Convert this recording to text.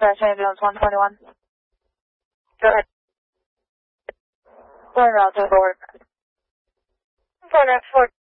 Dispatch ambulance 121. Go ahead. Going route to forward. Phone at 4.